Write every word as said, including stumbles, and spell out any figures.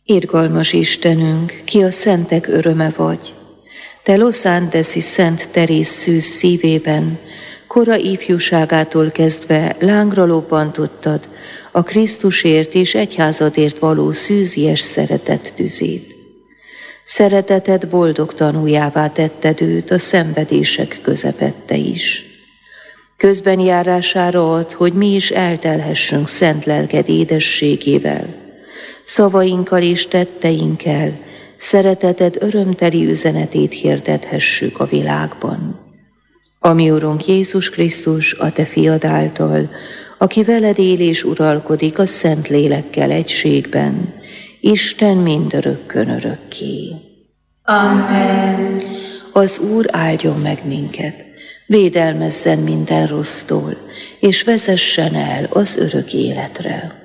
Irgalmas Istenünk, ki a szentek öröme vagy, te Los Andesi Szent Teréz szűz szívében, kora ifjúságától kezdve lángra lobbantottad a Krisztusért és egyházadért való szűzies szeretet tüzét. Szereteted boldog tanújává tetted őt a szenvedések közepette is. Közben járására ad, hogy mi is eltelhessünk szent lelked édességével, szavainkkal és tetteinkkel, szereteted örömteli üzenetét hirdethessük a világban. Ami Urunk Jézus Krisztus, a te fiad által, aki veled él és uralkodik a Szent Lélekkel egységben, Isten mindörökkön örökké. Amen. Az Úr áldjon meg minket, védelmezzen minden rossztól, és vezessen el az örök életre.